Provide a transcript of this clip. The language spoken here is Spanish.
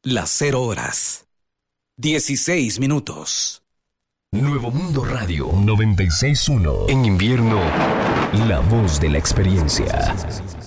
Las 0 horas. 16 minutos. Nuevo Mundo Radio 96.1. En invierno, la voz de la experiencia.